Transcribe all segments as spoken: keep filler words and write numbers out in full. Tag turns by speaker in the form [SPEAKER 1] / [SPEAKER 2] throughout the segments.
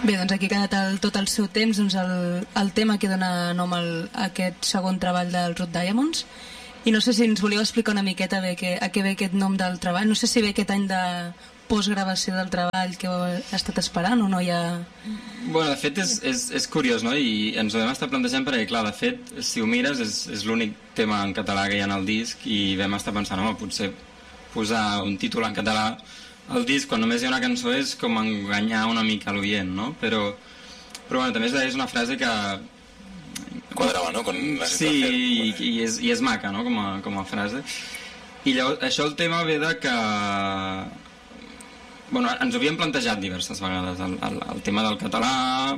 [SPEAKER 1] Bé, doncs aquí ha quedat el, tot el seu temps, doncs el, el tema que dona nom al, a aquest segon treball del Rude Diamonds. I no sé si ens volíeu explicar una miqueta bé que, a què ve aquest nom del treball. No sé si ve aquest any de postgravació del treball que heu estat esperant o no hi ha...
[SPEAKER 2] Bueno, de fet és, és, és curiós, no? I ens ho vam estar plantejant perquè, clar, de fet, si ho mires, és, és l'únic tema en català que hi ha en el disc i vam estar pensant, home, potser posar un títol en català al disc quan només hi ha una cançó és com enganyar una mica l'oient, no? Però, però bueno, també és una frase que...
[SPEAKER 3] Quadrava, no? Con la
[SPEAKER 2] sí, i, i, és, i és maca, no? Com a, com a frase. I llavors, això el tema ve de que... Bueno, ens ho havíem plantejat diverses vegades, el, el, el tema del català,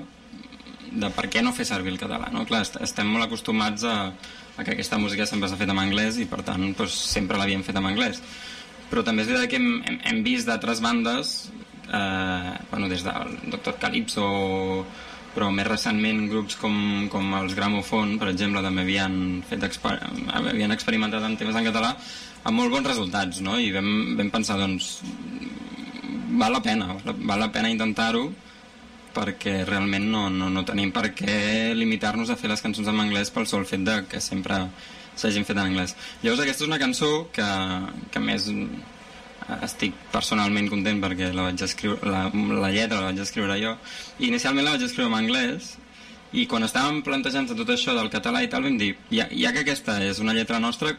[SPEAKER 2] de per què no fer servir el català, no? Clar, estem molt acostumats a, a que aquesta música sempre s'ha fet en anglès i per tant doncs, sempre l'havíem fet en anglès. Però també és veritat que hem, hem, hem vist d'altres bandes, eh, bueno, des del doctor Calypso, però més recentment grups com, com els Gramophone, per exemple, també havien, fet exper havien experimentat amb temes en català amb molt bons resultats, no? I vam, vam pensar, doncs, val la pena, val la pena intentar-ho, perquè realment no, no, no tenim per què limitar-nos a fer les cançons en anglès pel sol fet de que sempre s'hagin fet en anglès. Llavors aquesta és una cançó que, que més estic personalment content perquè la, vaig escriure, la, la lletra la vaig escriure jo, i inicialment la vaig escriure en anglès, i quan estàvem plantejant tot això del català i tal vam dir, ja, ja que aquesta és una lletra nostra,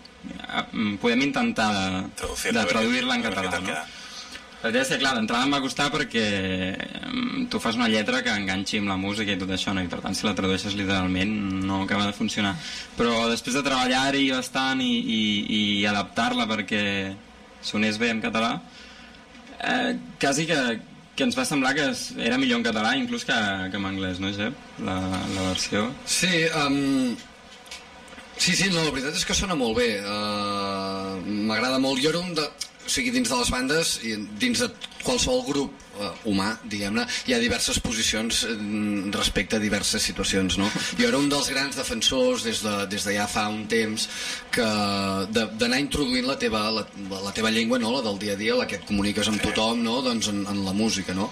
[SPEAKER 2] podem intentar de, de traduir-la en català, no? La idea és que, clar, d'entrada em va costar perquè tu fas una lletra que enganxi amb la música i tot això, no? I per tant si la tradueixes literalment no acaba de funcionar, però després de treballar-hi bastant i, i, i adaptar-la perquè sonés bé en català, eh, quasi que, que ens va semblar que era millor en català inclús que, que en anglès, no, Jep? La, la versió.
[SPEAKER 4] Sí, um... sí, sí, no, la veritat és que sona molt bé, uh, m'agrada molt. Jo era un de... O sigui, dins de les bandes i dins de qualsevol grup uh, humà, diguem-ne, hi ha diverses posicions mm, respecte a diverses situacions, no? Jo era un dels grans defensors des de, des de ja fa un temps que d'anar introduint la teva, la, la teva llengua, no? La del dia a dia, la que et comuniques amb tothom, no? Doncs en, en la música, no?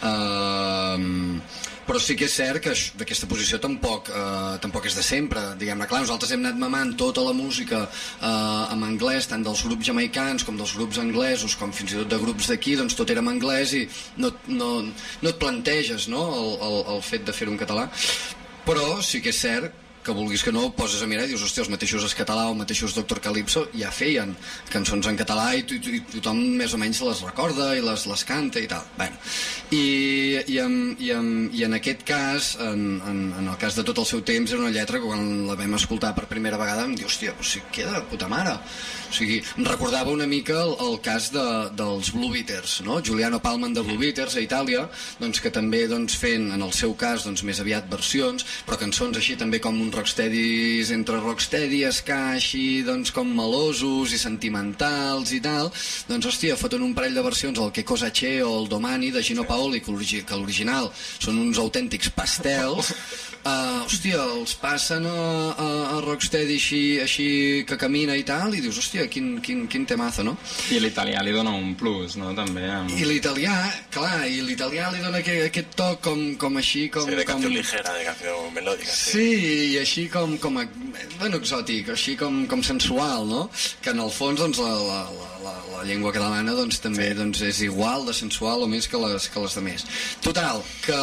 [SPEAKER 4] Uh, però sí que és cert que aquesta posició tampoc, eh, tampoc és de sempre, diguem-ne. Clar, nosaltres hem anat mamant tota la música eh, en anglès, tant dels grups jamaicans com dels grups anglesos, com fins i tot de grups d'aquí, doncs tot era en anglès i no, no, no et planteges, no?, el, el, el fet de fer-ho en català. Però sí que és cert que vulguis que no, poses a mirar i dius, hòstia, els mateixos Escatalà o els mateixos doctor Calypso ja feien cançons en català i, i, i tothom més o menys les recorda i les, les canta i tal. Bueno, i, i, en, i, en, i en aquest cas, en, en, en el cas de Tot el seu temps, era una lletra que quan la vam escoltar per primera vegada em diu, hòstia, però si queda de puta mare. O sigui, em recordava una mica el, el cas de, dels Blue Beaters, no? Giuliano Palman de Blue Beaters a Itàlia, doncs, que també doncs, fent, en el seu cas, doncs, més aviat versions, però cançons així també com un rocksteadies, entre rocksteady, ska, així, doncs, com melosos i sentimentals i tal, doncs, hòstia, foten un parell de versions, el Que cosa c'è o el Domani de Gino Paoli, que l'original són uns autèntics pastels, uh, hòstia, els passen a, a, a rocksteady així, així que camina i tal, i dius, hòstia, quin, quin, quin temazo, no?
[SPEAKER 2] I l'italià li dona un plus, no?, també. Amb...
[SPEAKER 4] I l'italià, clar, i l'italià li dona aquest, aquest toc com, com així, com...
[SPEAKER 3] Sí, de canció
[SPEAKER 4] com...
[SPEAKER 3] ligera, de canció melòdica, sí.
[SPEAKER 4] Sí, i així com, com bueno, exòtic, així com, com sensual, no? Que en el fons, doncs, la, la, la, la llengua catalana, doncs, també sí. doncs, és igual de sensual o més que les, que les de més. Total, que...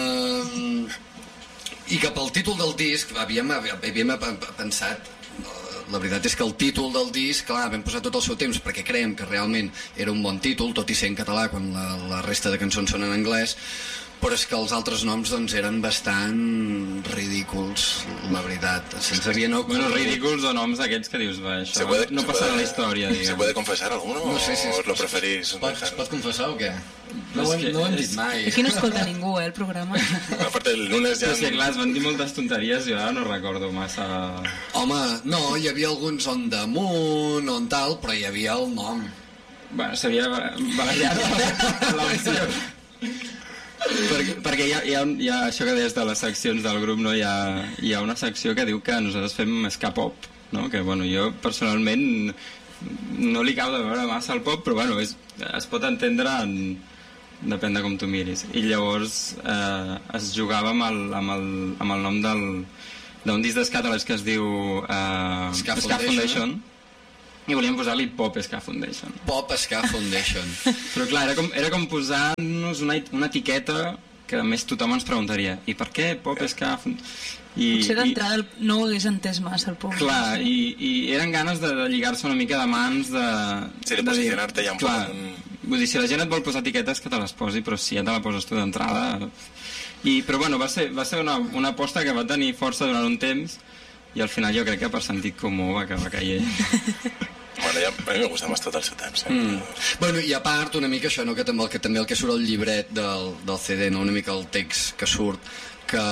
[SPEAKER 4] I que pel títol del disc havíem, havíem pensat... La veritat és que el títol del disc, clar, vam posar Tot el seu temps perquè creiem que realment era un bon títol, tot i ser en català quan la, la resta de cançons són en anglès, però és que els altres noms doncs eren bastant ridículs, la veritat. Se'ns havien ocorregut...
[SPEAKER 2] Bueno, ridículs o noms d'aquests que dius, va, això
[SPEAKER 3] puede,
[SPEAKER 2] no passarà a la història, diguem.
[SPEAKER 3] ¿Se puede confesar alguno
[SPEAKER 4] no sé si
[SPEAKER 3] o
[SPEAKER 4] es,
[SPEAKER 3] lo preferís?
[SPEAKER 4] Es pot, es pot confessar o què? No, ho hem, no ho hem dit mai.
[SPEAKER 1] Aquí no escolta ningú, eh, el programa.
[SPEAKER 3] Aparte, el lunes ja...
[SPEAKER 2] Sí, clar, es van dir moltes tonteries i jo ara no recordo massa...
[SPEAKER 4] Home, no, hi havia alguns on damunt, on tal, però hi havia el nom.
[SPEAKER 2] Bueno, s'havia barallat l'opció. perquè, perquè hi ha, hi, ha, hi ha això que deies de les seccions del grup, no? Hi ha, hi ha una secció que diu que nosaltres fem ska pop, no? Que bueno, jo personalment no li acabo de veure massa el pop, però bueno, és, es pot entendre en, depèn de com tu miris. I llavors eh, es jugava amb el, amb el, amb el nom del d'un disc d'escàtales que es diu eh,
[SPEAKER 4] Ska
[SPEAKER 2] Ska
[SPEAKER 4] Foundation,
[SPEAKER 2] Foundation, i volíem posar-li Pop Ska Foundation.
[SPEAKER 4] Pop Ska Foundation.
[SPEAKER 2] Però clar, era com, era com posar-nos una, una etiqueta que a més tothom ens preguntaria, i per què Pop Ska Foundation? I,
[SPEAKER 1] potser d'entrada no ho hagués entès massa el públic.
[SPEAKER 2] Clar, i, i eren ganes de, de lligar-se una mica de mans, de...
[SPEAKER 3] Sí, de posicionar-te ja un
[SPEAKER 2] clar,
[SPEAKER 3] poc.
[SPEAKER 2] Vull dir, si la gent et vol posar etiquetes, que te les posi, però si ja te la poses tu d'entrada... I, però bueno, va ser, va ser una, una aposta que va tenir força durant un temps, i al final jo crec que per sentit comú va acabar caient.
[SPEAKER 3] Bueno, ja, a mi me gusta més tot el seu temps. Eh?
[SPEAKER 4] Mm. Bueno, i a part, una mica això, no, que també el que, també el que surt al llibret del, del C D, no? Una mica el text que surt, que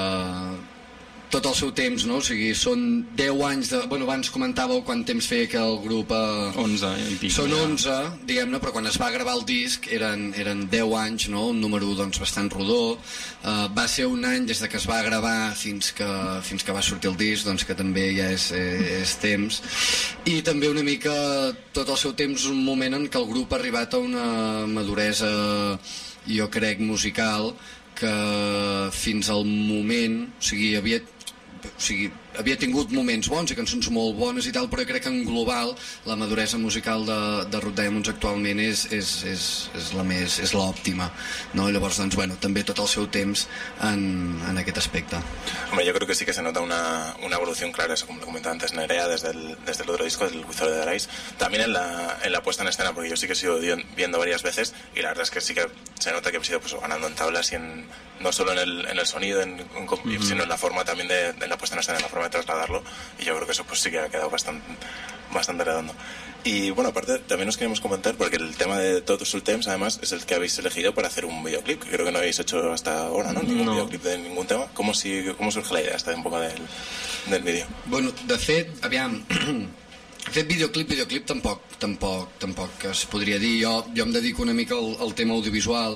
[SPEAKER 4] tot el seu temps, no? O sigui, són deu anys de... Bueno, abans comentàveu quant temps feia que el grup... Eh...
[SPEAKER 2] onze i pico.
[SPEAKER 4] Són onze, diguem-ne, però quan es va gravar el disc eren, eren deu anys, no? Un número, doncs, bastant rodó. Eh, va ser un any des de que es va gravar fins que, fins que va sortir el disc, doncs que també ja és, és temps. I també una mica tot el seu temps, un moment en què el grup ha arribat a una maduresa, jo crec, musical, que fins al moment, o sigui, havia... O sigui, havia tingut moments bons i cançons molt bones i tal, però crec que en global la maduresa musical de, de Rude Diamonds actualment és, és, és, és la més, és l'òptima, no? Llavors, doncs, bueno, també tot el seu temps en, en aquest aspecte.
[SPEAKER 3] Hombre, yo creo que sí que se nota una, una evolución clara, eso como lo comentaba antes Nerea, desde el, desde el otro disco, del Wizard of the Rise, también en la, en la puesta en escena, porque yo sí que he sido viendo varias veces y la verdad es que sí que se nota que he sido pues, ganando en tablas y en, no solo en el, en el sonido, en, en, mm-hmm. sino en la forma también de, de la puesta en escena, en la forma de trasladarlo, y yo creo que eso pues sí que ha quedado bastante, bastante redondo. Y bueno, aparte también nos queríamos comentar, porque el tema de Tot Sul Temps además es el que habéis elegido para hacer un videoclip, que creo que no habéis hecho hasta ahora, ¿no? Ningún no. videoclip de ningún tema. ¿Cómo, si, cómo surge la idea esta un poco del, del vídeo?
[SPEAKER 4] Bueno, de fet, aviam, de fet videoclip, videoclip tampoc, tampoc, tampoc es podria dir. Jo, jo em dedico una mica al, al tema audiovisual,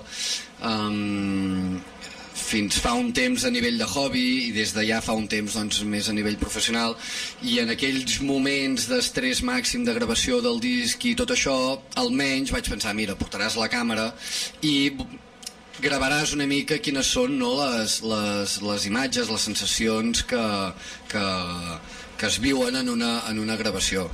[SPEAKER 4] um, fins fa un temps a nivell de hobby i des de ja fa un temps doncs, més a nivell professional, i en aquells moments d'estrès màxim de gravació del disc i tot això, almenys vaig pensar, mira, portaràs la càmera i gravaràs una mica quines són, no, les, les, les imatges, les sensacions que, que, que es viuen en una, en una gravació.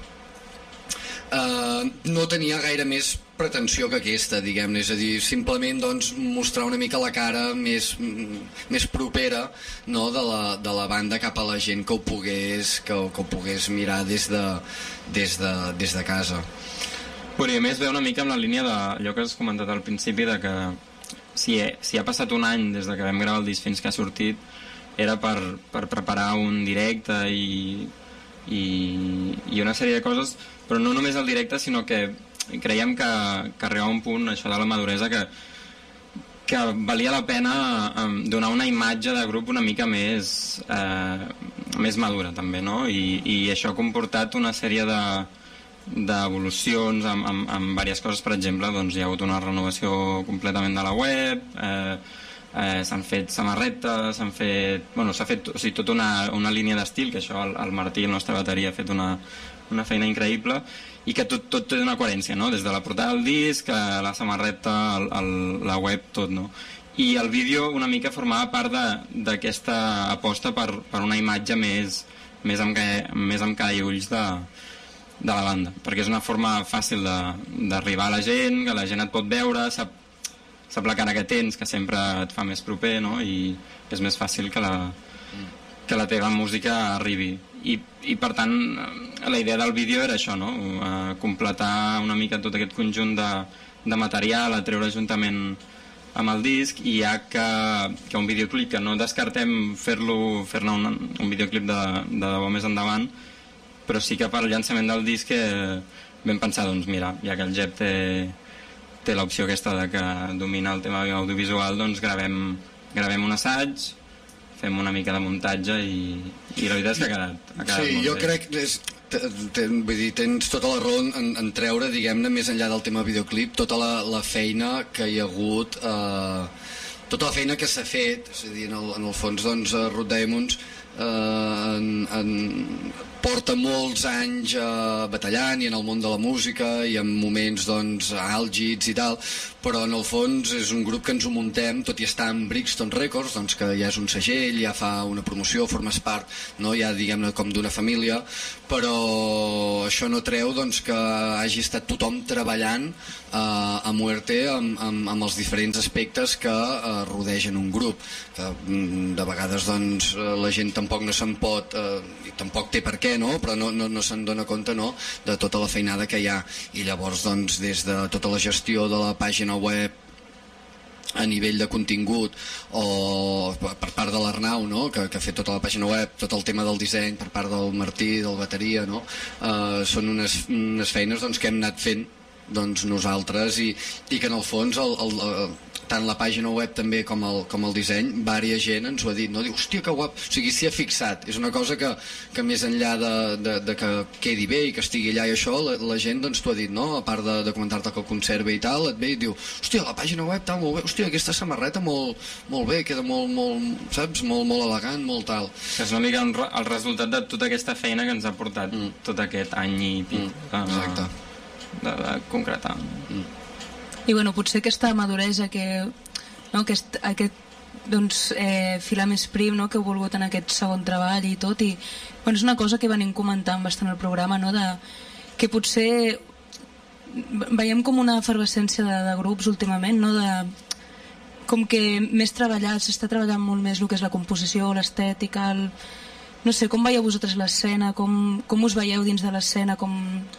[SPEAKER 4] Uh, no tenia gaire més pretensió que aquesta, diguem-ne, és a dir, simplement doncs, mostrar una mica la cara més, més propera, no, de, la, de la banda cap a la gent que ho pogués, que, que ho pogués mirar des de, des de, des de casa.
[SPEAKER 2] Però a més ve una mica amb la línia d'allò que has comentat al principi, de que si, he, si ha passat un any des de que vam gravar el disc fins que ha sortit, era per, per preparar un directe i, i, i una sèrie de coses, però no només el directe, sinó que creiem que, que arribava un punt, això de la maduresa, que, que valia la pena eh, donar una imatge de grup una mica més, eh, més madura també, no? I, i això ha comportat una sèrie de d'evolucions amb, amb, amb diverses coses. Per exemple, doncs, hi ha hagut una renovació completament de la web, eh, eh, s'han fet samarretes, s'han fet, bueno, s'ha fet, o sigui, tota una, una línia d'estil, que això el, el Martí, el nostre bateria, ha fet una, una feina increïble, i que tot, tot té una coherència, no? Des de la portada del disc, la samarreta, el, el, la web, tot, no? I el vídeo una mica formava part d'aquesta aposta per, per una imatge més, més, amb, més amb cada ulls de, de la banda, perquè és una forma fàcil d'arribar a la gent, que la gent et pot veure, sap, sap la cara que tens, que sempre et fa més proper, no? I és més fàcil que la, que la teva música arribi. I, i per tant la idea del vídeo era això, no? Uh, completar una mica tot aquest conjunt de, de material, a treure juntament amb el disc, i ja que, que un videoclip, que no descartem fer-lo, fer-ne un, un videoclip de, de debò més endavant, però sí que per al llançament del disc que vam pensar, doncs mira, ja que el Jep té, té l'opció aquesta de que domina el tema audiovisual, doncs gravem, gravem un assaig, fem una mica de muntatge i, i la veritat és que ha quedat, ha quedat
[SPEAKER 4] sí,
[SPEAKER 2] molt
[SPEAKER 4] jo
[SPEAKER 2] bé.
[SPEAKER 4] crec que és, ten, vull dir, tens tota la raó en, en treure, diguem-ne, més enllà del tema videoclip, tota la, la feina que hi ha hagut, eh, tota la feina que s'ha fet, és a dir, en el, en el fons, doncs, Rude Diamonds, eh, en, en, porta molts anys eh, batallant i en el món de la música i en moments doncs àlgids i tal, però en el fons és un grup que ens ho muntem, tot i estar en Brixton Records, doncs que ja és un segell, ja fa una promoció, formes part, no? Ja diguem-ne com d'una família, però això no treu doncs que hagi estat tothom treballant eh, a muerte amb, amb, amb els diferents aspectes que eh, rodegen un grup, que de vegades doncs la gent tampoc no se'n pot eh, i tampoc té per què, no? Però no, no, no se'n dona compte, no? De tota la feinada que hi ha, i llavors doncs des de tota la gestió de la pàgina web a nivell de contingut o per part de l'Arnau, no? que, que ha fet tota la pàgina web, tot el tema del disseny per part del Martí, del bateria, no? eh, són unes, unes feines doncs, que hem anat fent doncs, nosaltres i, i que en el fons el, el, el, tant la pàgina web també com el, com el disseny, vària gent ens ho ha dit, no? Diu, hòstia, que guap, o sigui, s'hi ha fixat, és una cosa que, que més enllà de, de, de que quedi bé i que estigui allà i això, la, la gent doncs t'ho ha dit, no? A part de, de comentar-te que el concert bé i tal, et ve i diu, hòstia, la pàgina web tal, molt bé, hòstia, aquesta samarreta molt, molt bé, queda molt, molt, saps, molt, molt elegant, molt tal.
[SPEAKER 2] És una mica el resultat de tota aquesta feina que ens ha portat mm. tot aquest any i pic mm. de,
[SPEAKER 4] exacte.
[SPEAKER 2] De, de concretar.
[SPEAKER 4] Mm.
[SPEAKER 1] I bueno, potser aquesta maduresa que, no, aquest, aquest doncs, eh, filar més prim, no, que heu volgut en aquest segon treball i tot, i bueno, és una cosa que venim comentant bastant al programa, no, de, que potser veiem com una efervescència de, de grups últimament, no, de, com que més treballat, s'està treballant molt més el que és la composició, l'estètica, el, no sé, com veieu vosaltres l'escena, com, com us veieu dins de l'escena, com,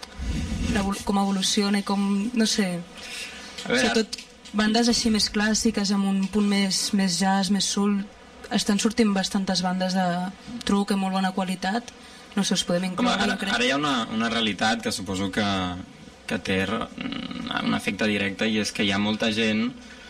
[SPEAKER 1] com evoluciona i com, no sé... Sobretot bandes així més clàssiques amb un punt més, més jazz, més soul, estan sortint bastantes bandes de truc amb molt bona qualitat, no sé, us podem incloure.
[SPEAKER 2] Home, ara, ara hi ha una, una realitat que suposo que, que té un efecte directe, i és que hi ha molta gent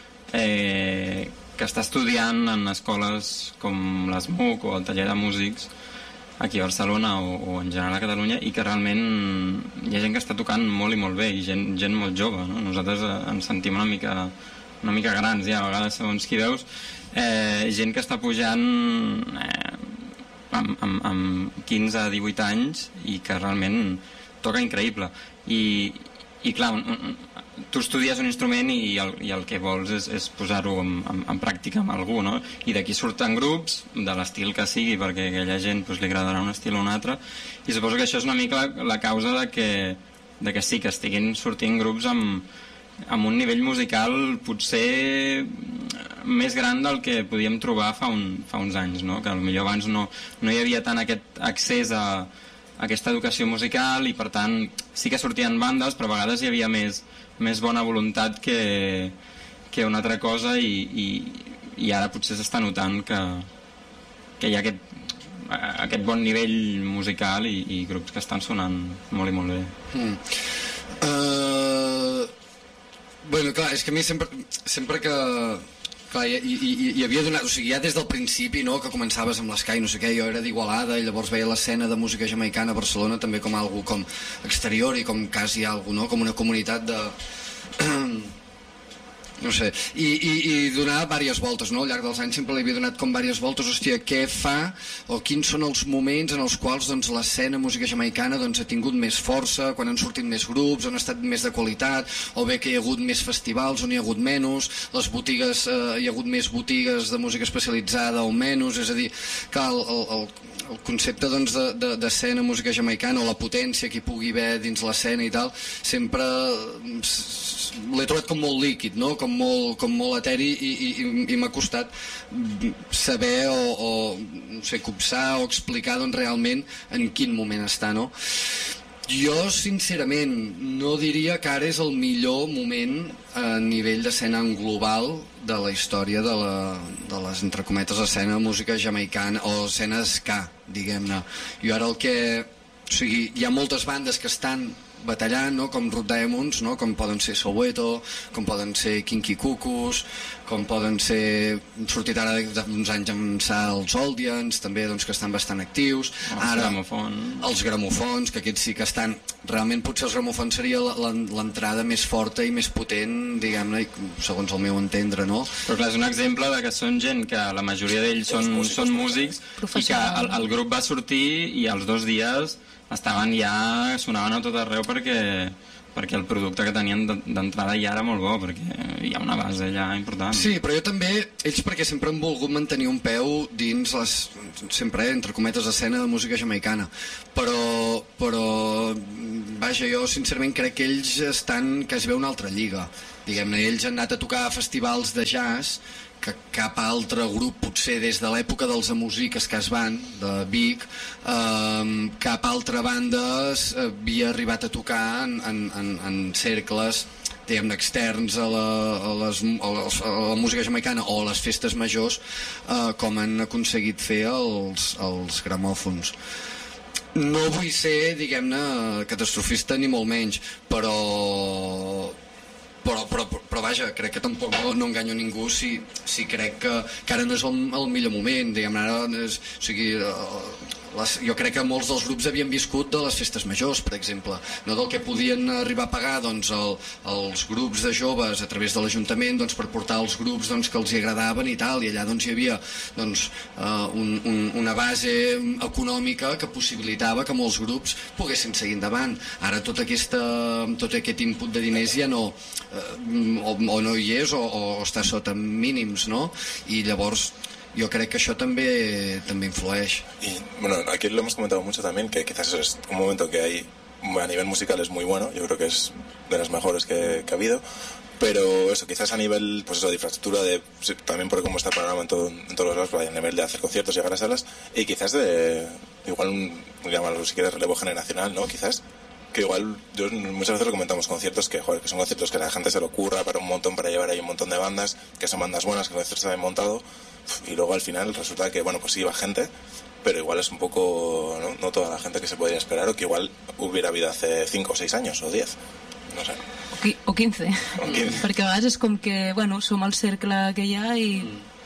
[SPEAKER 2] eh, que està estudiant en escoles com l'ESMUC o el taller de músics aquí a Barcelona o, o en general a Catalunya, i que realment hi ha gent que està tocant molt i molt bé, i gent, gent molt jove, no? Nosaltres ens sentim una mica, una mica grans ja, a vegades segons qui veus, eh, gent que està pujant eh, amb, amb, amb quinze a divuit anys i que realment toca increïble, i, i clar, un, un, tu estudies un instrument i el, i el que vols és, és posar-ho en, en, en pràctica amb algú, no? I d'aquí surten grups de l'estil que sigui, perquè a aquella gent doncs, li agradarà un estil o un altre, i suposo que això és una mica la, la causa de que, de que sí, que estiguin sortint grups amb, amb un nivell musical potser més gran del que podíem trobar fa, un, fa uns anys, no? Que potser abans no, no hi havia tant aquest accés a, a aquesta educació musical, i per tant sí que sortien bandes, però a vegades hi havia més, més bona voluntat que, que una altra cosa, i, i, i ara potser s'està notant que, que hi ha aquest, aquest bon nivell musical i, i grups que estan sonant molt i molt bé.
[SPEAKER 4] Mm. Uh, bueno, clar, és que a mi sempre, sempre que... Clar, i, i, i havia donat, o sigui, ja des del principi, no, que començaves amb l'Sky, no sé què, jo era d'Igualada i llavors veia l'escena de música jamaicana a Barcelona també com algo com exterior i com quasi algo, no, com una comunitat de... no sé, i, i, i donar diverses voltes, no? Al llarg dels anys sempre li havia donat com diverses voltes, hòstia, què fa o quins són els moments en els quals doncs, l'escena música jamaicana doncs, ha tingut més força, quan han sortit més grups, on ha estat més de qualitat, o bé que hi ha hagut més festivals on hi ha hagut menys, les botigues, eh, hi ha hagut més botigues de música especialitzada o menys, és a dir, que el, el, el concepte doncs, de, de, d'escena música jamaicana o la potència que hi pugui haver dins l'escena i tal, sempre l'he trobat com molt líquid, no? Com molt, com molt eteri, i, i, i m'ha costat saber o, o no sé, copsar o explicar doncs, realment en quin moment està, no? Jo sincerament no diria que ara és el millor moment a nivell d'escena en global de la història de, la, de les, entre cometes, escena de música jamaicana o escena ska, diguem-ne. Jo ara el que... O sigui, hi ha moltes bandes que estan batallant, no? Com Rude Diamonds, no? Com poden ser Soweto, com poden ser Kinky Cuckoos, com poden ser, sortit ara d'uns anys amb els Oldians, també doncs, que estan bastant actius.
[SPEAKER 2] Els
[SPEAKER 4] ara,
[SPEAKER 2] gramofons.
[SPEAKER 4] Els gramofons, que aquests sí que estan... Realment potser els gramofons seria l'entrada més forta i més potent, diguem-ne, segons el meu entendre, no?
[SPEAKER 2] Però clar, és un exemple de que són gent que la majoria d'ells són, músics, són músics i que el, el grup va sortir i als dos dies estaven ja, sonaven a tot arreu perquè, perquè el producte que tenien d'entrada ja era molt bo, perquè hi ha una base ja important.
[SPEAKER 4] Sí, però jo també, ells perquè sempre han volgut mantenir un peu dins les, sempre, eh, entre cometes, escena de música jamaicana, però, però vaja, jo sincerament crec que ells estan, que es veu una altra lliga, diguem-ne, ells han anat a tocar a festivals de jazz que cap altre grup, potser des de l'època dels Amusiques que es van, de Vic, eh, cap altra banda havia arribat a tocar en, en, en, en cercles diguem-ne externs a la, a, les, a, les, a la música jamaicana o a les festes majors, eh, com han aconseguit fer els, els gramòfons. No vull ser, diguem-ne, catastrofista ni molt menys, però Però, però, però vaja, crec que tampoc no, no enganyo ningú si, si crec que, que ara no és el, el millor moment, diguem, ara és, o sigui, les, jo crec que molts dels grups havien viscut de les festes majors, per exemple, no del que podien arribar a pagar doncs, el, els grups de joves a través de l'Ajuntament doncs, per portar els grups doncs, que els hi agradaven i tal, i allà doncs, hi havia doncs, uh, un, un, una base econòmica que possibilitava que molts grups poguessin seguir endavant. Ara tot, aquesta, tot aquest input de diners ja no, uh, o, o no hi és o, o està sota mínims, no? I llavors yo creo que eso también, también influye.
[SPEAKER 3] Y bueno, aquí lo hemos comentado mucho también, que quizás es un momento que hay a nivel musical es muy bueno, yo creo que es de los mejores que, que ha habido, pero eso, quizás a nivel pues eso, de infraestructura, de, también por cómo está el programa en, todo, en todos los lados, a nivel de hacer conciertos, llegar a salas, y quizás de, igual, un, llamarlo si quieres, relevo generacional, ¿no? Quizás, que igual, yo muchas veces lo comentamos, conciertos que, joder, que son conciertos que la gente se lo ocurra para un montón, para llevar ahí un montón de bandas, que son bandas buenas, que los conciertos se han montado, y luego al final resulta que, bueno, pues sí iba gente, pero igual es un poco, ¿no? No toda la gente que se podría esperar, o que igual hubiera habido hace cinco o seis años, o diez, no sé.
[SPEAKER 1] O quinze. O quinze. Perquè a vegades és com que, bueno, som el cercle que hi ha i...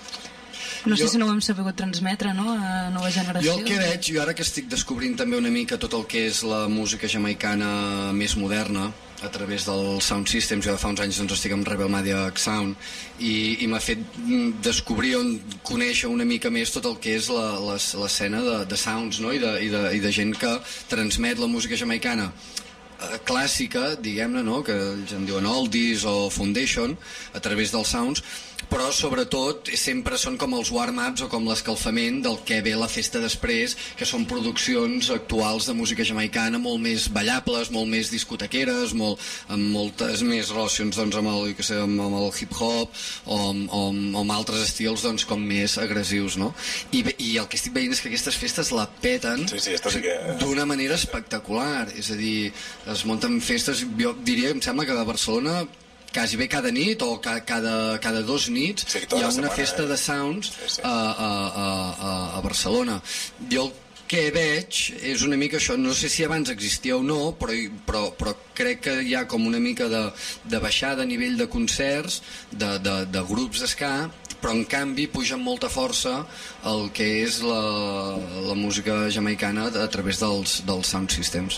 [SPEAKER 1] No sé jo, si no ho hem sabut transmetre, no?, a nova generació.
[SPEAKER 4] Jo el que veig, jo ara que estic descobrint també una mica tot el que és la música jamaicana més moderna, a través del Sound System, jo de fa uns anys doncs, estic amb Rebel Maniac Sound, i, i m'ha fet descobrir, on conèixer una mica més tot el que és l'escena de, de sounds, no?, I de, i, de, i de gent que transmet la música jamaicana clàssica, diguem-ne, no?, que ells en diuen oldies o foundation, a través dels sounds, però sobretot sempre són com els warm-ups o com l'escalfament del que ve la festa després, que són produccions actuals de música jamaicana molt més ballables, molt més discotequeres, molt, amb moltes més relacions doncs, amb, el, que sé, amb, amb el hip-hop o amb, o, amb, o amb altres estils doncs, com més agressius, no? I, I el que estic veient és que aquestes festes la peten
[SPEAKER 3] sí, sí, sí que...
[SPEAKER 4] d'una manera espectacular, és a dir, es munten festes, jo diria, em sembla que a Barcelona quasi bé cada nit o ca, cada, cada dos nits sí, hi ha una setmana, festa eh? de sounds sí, sí. A, a, a, a Barcelona. Jo el que veig és una mica això, no sé si abans existia o no, però, però, però crec que hi ha com una mica de, de baixada a nivell de concerts, de, de, de grups d'esca, però en canvi puja amb molta força el que és la, la música jamaicana a través dels, dels sound systems.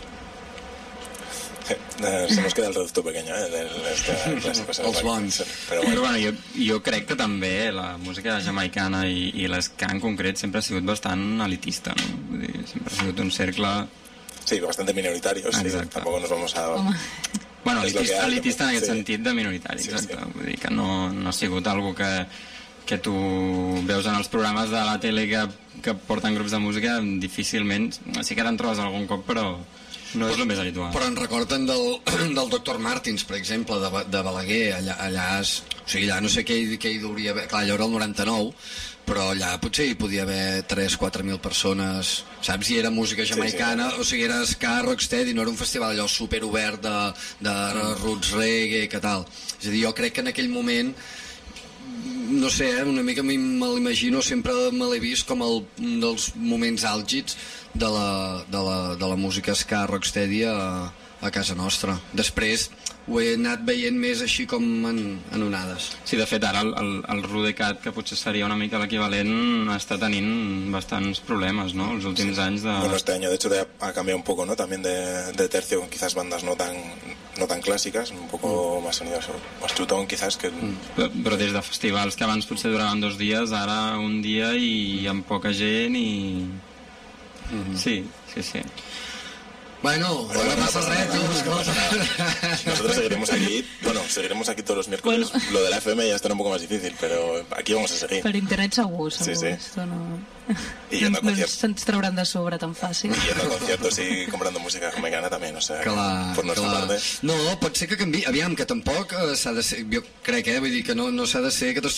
[SPEAKER 3] Se nos queda el reducto pequeño, ¿eh? De, de esta, de esta
[SPEAKER 4] els bons.
[SPEAKER 2] Però bueno, bueno jo, jo crec que també la música jamaicana i, i l'esca en concret sempre ha sigut bastant elitista, no? Vull dir, sempre ha sigut un cercle...
[SPEAKER 3] Sí, bastante minoritario, sí. Tampoco nos vamos a...
[SPEAKER 2] Home. Bueno, elitista, hay, elitista en aquest sí. sentit de minoritari, sí, exacte. Sí. Vull dir que no, no ha sigut algo que, que tu veus en els programes de la tele que, que porten grups de música, difícilment, sí que te'n trobes algun cop, però... No és el més habitual.
[SPEAKER 4] Però en recorden del, del doctor Martins, per exemple, de, de Balaguer. Allà, allà, és, o sigui, allà no sé què hi, què hi hauria haver... Clar, allò era el noranta-nou, però allà potser hi podia haver tres o quatre mil persones, saps? I era música jamaicana, sí, sí, o sigui, era ska, rocksteady, no era un festival allò superobert de, de roots reggae, que tal. És a dir, jo crec que en aquell moment... no sé, eh, una mica me l'imagino, sempre me l'he vist com el, un dels moments àlgids de la, de la, de la música ska rocksteady a, a casa nostra. Després ho he anat veient més així com en, en onades.
[SPEAKER 2] Sí, de fet ara el, el, el Rudecat, que potser seria una mica l'equivalent, està tenint bastants problemes, ¿no? Els últims sí. anys de...
[SPEAKER 3] Bueno, este año de hecho ha cambiado un poco, ¿no? También de, de tercio, con quizás bandas no tan, no tan clásicas, un poco mm. más sonido, más chutón quizás que... Mm.
[SPEAKER 2] Però, però des de festivals que abans potser duraven dos dies, ara un dia i amb poca gent i... Mm-hmm. Sí, sí, sí.
[SPEAKER 4] Bueno, bueno, no pasa res,
[SPEAKER 3] nosotros seguiremos aquí, bueno, seguiremos aquí todos los miércoles. Bueno. Lo de la F M ya estará un poco más difícil, pero aquí vamos a seguir.
[SPEAKER 1] Per internet segur, segur. Sí, sí. Esto no...
[SPEAKER 3] Y yendo a
[SPEAKER 1] no
[SPEAKER 3] conciertos.
[SPEAKER 1] Se'ns trauran de sobre tan fàcil.
[SPEAKER 3] Y yendo a conciertos y comprando música jamaicana también, o sea,
[SPEAKER 4] clar,
[SPEAKER 3] por nuestra
[SPEAKER 4] clar.
[SPEAKER 3] parte.
[SPEAKER 4] No, pot ser que canvi, aviam, que tampoc eh, s'ha de ser, jo crec, eh, vull dir que no, no s'ha de ser que